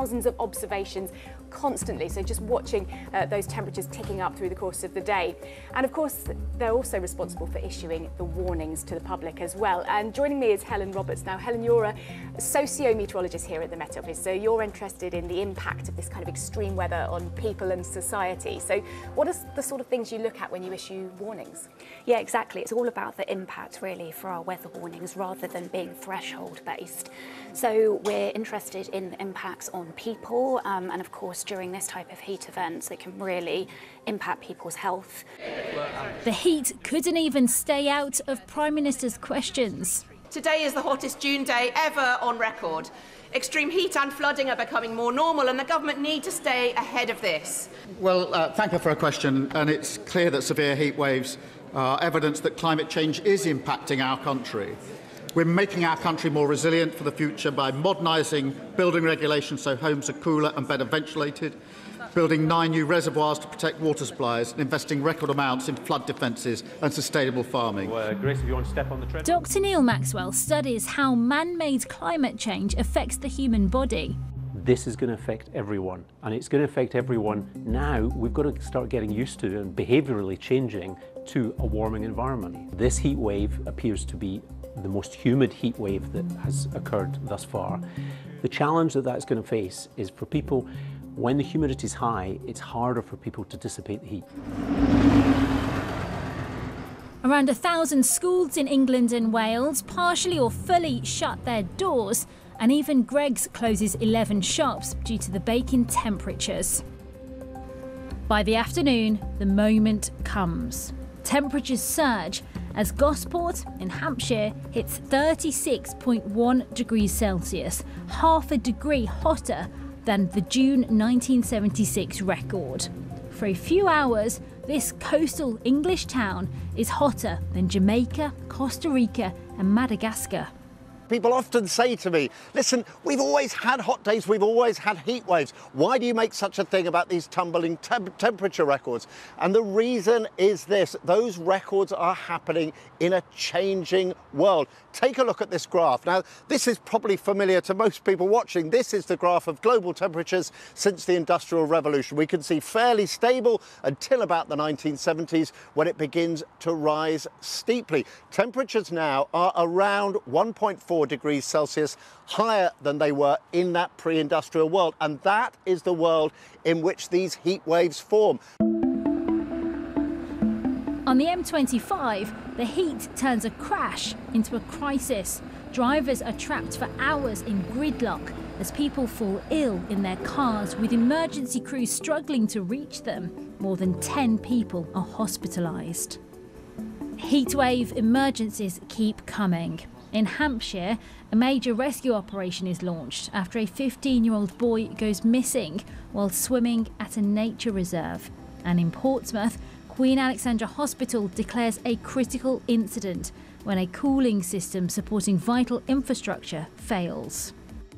thousands of observations constantly, so just watching those temperatures ticking up through the course of the day. And of course, they're also responsible for issuing the warnings to the public as well. And joining me is Helen Roberts. Now, Helen, you're a socio-meteorologist here at the Met Office, so you're interested in the impact of this kind of extreme weather on people and society. So what are the sort of things you look at when you issue warnings? Yeah, exactly. It's all about the impact, really, for our weather warnings rather than being threshold-based. So we're interested in the impacts on people, and of course, during this type of heat events, it can really impact people's health. The heat couldn't even stay out of Prime Minister's questions. Today is the hottest June day ever on record. Extreme heat and flooding are becoming more normal, and the government need to stay ahead of this. Well, thank you for a question, and it's clear that severe heat waves are evidence that climate change is impacting our country. We're making our country more resilient for the future by modernising building regulations so homes are cooler and better ventilated, building 9 new reservoirs to protect water supplies, and investing record amounts in flood defences and sustainable farming. Grace, if you want to step on the tread. Dr. Neil Maxwell studies how man-made climate change affects the human body. This is going to affect everyone, and it's going to affect everyone now. We've got to start getting used to and behaviourally changing to a warming environment. This heat wave appears to be the most humid heat wave that has occurred thus far. The challenge that that's going to face is for people, when the humidity is high, it's harder for people to dissipate the heat. Around 1,000 schools in England and Wales partially or fully shut their doors, and even Greggs closes 11 shops due to the baking temperatures. By the afternoon, the moment comes. Temperatures surge as Gosport in Hampshire hits 36.1 degrees Celsius, half a degree hotter than the June 1976 record. For a few hours, this coastal English town is hotter than Jamaica, Costa Rica and Madagascar. People often say to me, listen, we've always had hot days, we've always had heat waves. Why do you make such a thing about these tumbling temperature records? And the reason is this: those records are happening in a changing world. Take a look at this graph. Now, this is probably familiar to most people watching. This is the graph of global temperatures since the Industrial Revolution. We can see fairly stable until about the 1970s, when it begins to rise steeply. Temperatures now are around 1.4 degrees Celsius higher than they were in that pre-industrial world. And that is the world in which these heat waves form. On the M25, the heat turns a crash into a crisis. Drivers are trapped for hours in gridlock as people fall ill in their cars, with emergency crews struggling to reach them. More than 10 people are hospitalised. Heatwave emergencies keep coming. In Hampshire, a major rescue operation is launched after a 15-year-old boy goes missing while swimming at a nature reserve. And in Portsmouth, Queen Alexandra Hospital declares a critical incident when a cooling system supporting vital infrastructure fails.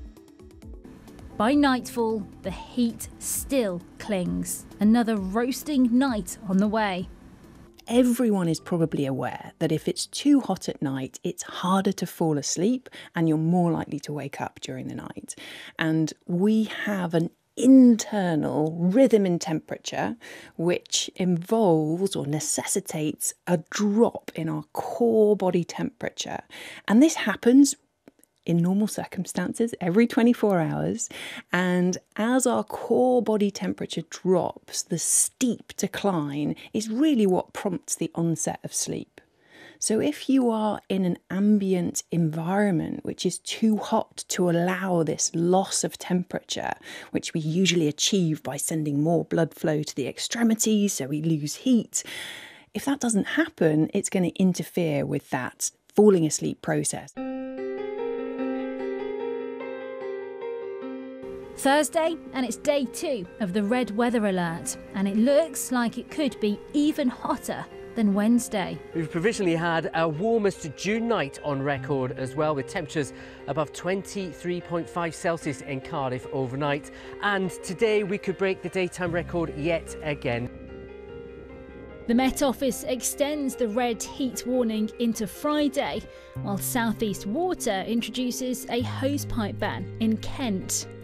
By nightfall, the heat still clings. Another roasting night on the way. Everyone is probably aware that if it's too hot at night, it's harder to fall asleep and you're more likely to wake up during the night. And we have an internal rhythm in temperature which involves or necessitates a drop in our core body temperature. And this happens in normal circumstances every 24 hours. And as our core body temperature drops, the steep decline is really what prompts the onset of sleep. So if you are in an ambient environment which is too hot to allow this loss of temperature, which we usually achieve by sending more blood flow to the extremities so we lose heat, if that doesn't happen, it's going to interfere with that falling asleep process. Thursday, and it's day 2 of the red weather alert, and it looks like it could be even hotter than Wednesday. We've provisionally had our warmest June night on record as well, with temperatures above 23.5 Celsius in Cardiff overnight. And today we could break the daytime record yet again. The Met Office extends the red heat warning into Friday, while South East Water introduces a hosepipe ban in Kent.